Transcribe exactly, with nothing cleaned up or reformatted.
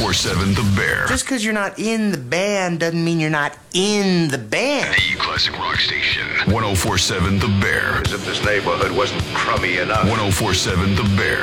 four seven The Bear. Just because you're not in the band doesn't mean you're not in the band. The classic rock station. ten forty-seven The Bear. As if this neighborhood wasn't crummy enough. ten forty-seven The Bear.